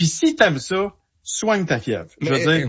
Puis si t'aimes ça, soigne ta fièvre. Je veux dire.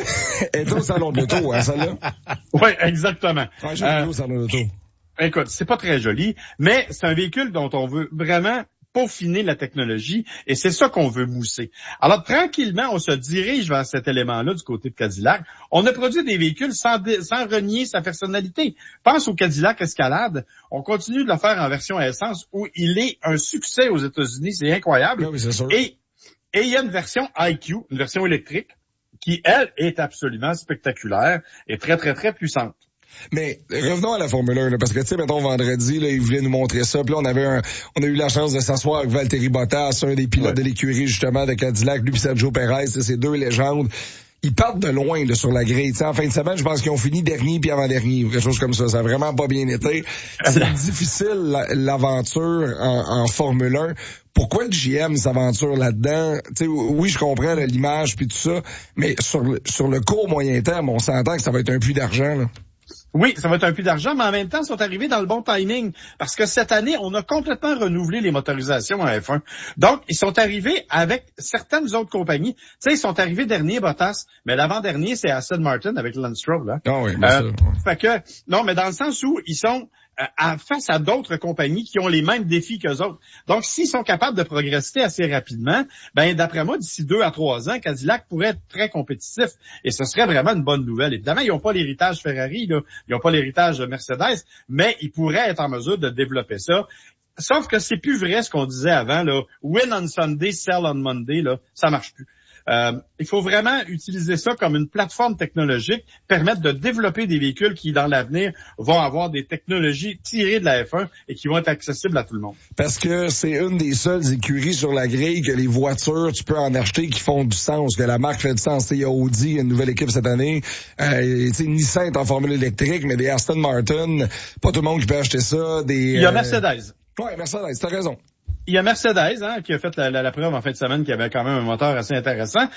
était au salon de l'auto, hein, celle-là? Oui, exactement. Ouais, j'ai vu au salon de l'auto. Écoute, c'est pas très joli, mais c'est un véhicule dont on veut vraiment peaufiner la technologie et c'est ça qu'on veut mousser. Alors, tranquillement, on se dirige vers cet élément-là du côté de Cadillac. On a produit des véhicules sans renier sa personnalité. Pense au Cadillac Escalade. On continue de le faire en version à essence où il est un succès aux États-Unis. C'est incroyable. Oui, c'est sûr. Et il y a une version IQ, une version électrique, qui, elle, est absolument spectaculaire et très, très, très puissante. Mais revenons à la Formule 1, là, parce que tu sais, mettons vendredi, là, ils voulaient nous montrer ça. Puis là, on a eu la chance de s'asseoir avec Valtteri Bottas, un des pilotes de l'écurie justement de Cadillac, lui puis Sergio Perez, c'est deux légendes. Ils partent de loin là, sur la grille. T'sais, en fin de semaine, je pense qu'ils ont fini dernier puis avant-dernier, ou quelque chose comme ça. Ça a vraiment pas bien été. C'est difficile l'aventure en Formule 1. Pourquoi le GM s'aventure là-dedans? T'sais, oui, je comprends là, l'image puis tout ça, mais sur le court moyen terme, on s'entend que ça va être un puits d'argent, là. Oui, ça va être un puits d'argent, mais en même temps, ils sont arrivés dans le bon timing. Parce que cette année, on a complètement renouvelé les motorisations en F1. Donc, ils sont arrivés avec certaines autres compagnies. Tu sais, ils sont arrivés dernier, Bottas, mais l'avant-dernier, c'est Aston Martin avec Lance Stroll, là. Ah oui, bien sûr. Fait que, non, mais dans le sens où ils sont face à d'autres compagnies qui ont les mêmes défis qu'eux autres. Donc, s'ils sont capables de progresser assez rapidement, ben d'après moi, d'ici 2 à 3 ans, Cadillac pourrait être très compétitif. Et ce serait vraiment une bonne nouvelle. Évidemment, ils n'ont pas l'héritage Ferrari, là. Ils n'ont pas l'héritage Mercedes, mais ils pourraient être en mesure de développer ça. Sauf que c'est plus vrai ce qu'on disait avant, là. Win on Sunday, sell on Monday, là. Ça marche plus. Il faut vraiment utiliser ça comme une plateforme technologique, permettre de développer des véhicules qui, dans l'avenir, vont avoir des technologies tirées de la F1 et qui vont être accessibles à tout le monde. Parce que c'est une des seules écuries sur la grille que les voitures, tu peux en acheter qui font du sens, que la marque fait du sens. Il y a Audi, une nouvelle équipe cette année. Nissan est en formule électrique, mais des Aston Martin, pas tout le monde qui peut acheter ça. Il y a Mercedes. Ouais, Mercedes, t'as raison. Il y a Mercedes, qui a fait la preuve en fin de semaine qu'il y avait quand même un moteur assez intéressant.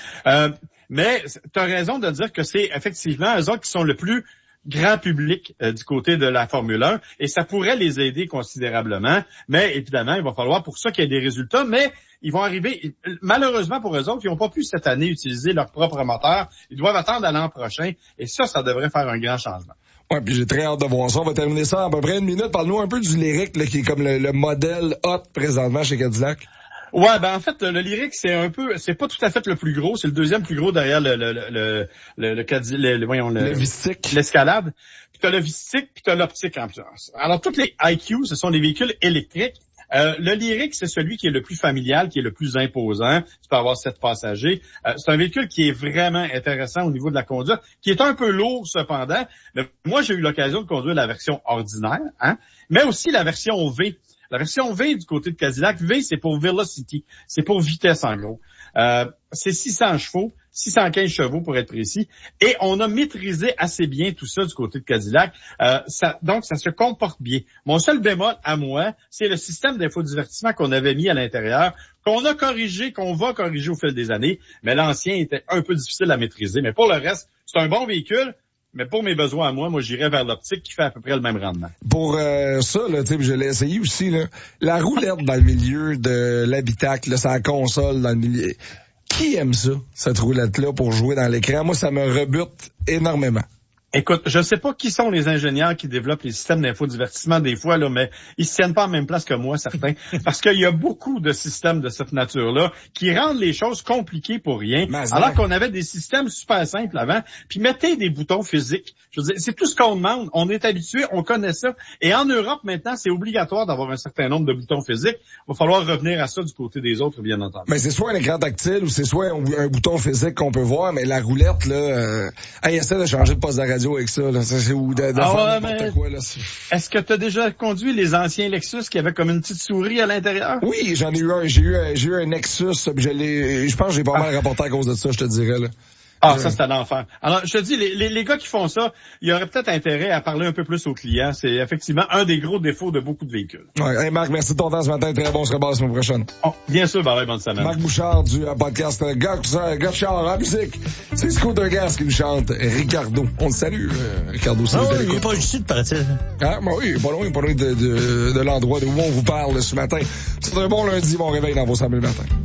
Mais tu as raison de dire que c'est effectivement eux autres qui sont le plus grand public du côté de la Formule 1 et ça pourrait les aider considérablement. Mais évidemment, il va falloir pour ça qu'il y ait des résultats, mais ils vont arriver, malheureusement pour eux autres, ils n'ont pas pu cette année utiliser leur propre moteur. Ils doivent attendre à l'an prochain et ça devrait faire un grand changement. Ouais, puis j'ai très hâte de voir ça. On va terminer ça en à peu près 1 minute. Parle-nous un peu du Lyriq, là, qui est comme le modèle hot présentement chez Cadillac. Ouais, ben en fait le Lyriq c'est pas tout à fait le plus gros, c'est le deuxième plus gros derrière le Vistique, l'Escalade. Puis t'as le Vistique, puis t'as l'Optique en plus. Alors toutes les IQ, ce sont des véhicules électriques. Le Lyriq, c'est celui qui est le plus familial, qui est le plus imposant. Tu peux avoir 7 passagers. C'est un véhicule qui est vraiment intéressant au niveau de la conduite, qui est un peu lourd cependant. Mais moi, j'ai eu l'occasion de conduire la version ordinaire, mais aussi la version V. La version V du côté de Cadillac, V, c'est pour Velocity. C'est pour vitesse, en gros. C'est 600 chevaux, 615 chevaux pour être précis. Et on a maîtrisé assez bien tout ça du côté de Cadillac. Donc, ça se comporte bien. Mon seul bémol à moi, c'est le système d'infodivertissement qu'on avait mis à l'intérieur, qu'on a corrigé, qu'on va corriger au fil des années. Mais l'ancien était un peu difficile à maîtriser. Mais pour le reste, c'est un bon véhicule. Mais pour mes besoins à moi, j'irais vers l'Optique qui fait à peu près le même rendement. Pour ça, là, tu sais, je l'ai essayé aussi, là. La roulette dans le milieu de l'habitacle, là, sa console dans le milieu. Qui aime ça, cette roulette-là, pour jouer dans l'écran? Moi, ça me rebute énormément. Écoute, je sais pas qui sont les ingénieurs qui développent les systèmes d'infodivertissement des fois, là, mais ils se tiennent pas en même place que moi, certains. Parce qu'il y a beaucoup de systèmes de cette nature-là qui rendent les choses compliquées pour rien. Alors qu'on avait des systèmes super simples avant. Puis mettez des boutons physiques. Je veux dire, c'est tout ce qu'on demande. On est habitué, on connaît ça. Et en Europe, maintenant, c'est obligatoire d'avoir un certain nombre de boutons physiques. Il va falloir revenir à ça du côté des autres, bien entendu. Mais c'est soit un écran tactile ou c'est soit un bouton physique qu'on peut voir, mais la roulette, là, essaie de changer de poste de radio avec ça, là. C'est où de faire n'importe quoi, là. Est-ce que tu as déjà conduit les anciens Lexus qui avaient comme une petite souris à l'intérieur? Oui, j'en ai eu un. J'ai eu un Nexus, je pense que j'ai pas mal rapporté à cause de ça, je te dirais, là. Ça, c'est un enfer. Alors, je te dis, les gars qui font ça, il y aurait peut-être intérêt à parler un peu plus aux clients. C'est effectivement un des gros défauts de beaucoup de véhicules. Ouais. Hey Marc, merci de ton temps ce matin. Très bon, on se rebat la semaine prochaine. Bien sûr, bonne semaine. Marc Bouchard du podcast Gotchard en musique. C'est Scooter Gas qui nous chante Ricardo. On le salue, Ricardo. Il est pas ici de partir. Oui, pas loin de l'endroit où on vous parle ce matin. C'est un bon lundi, bon réveil dans vos 100 000 matins.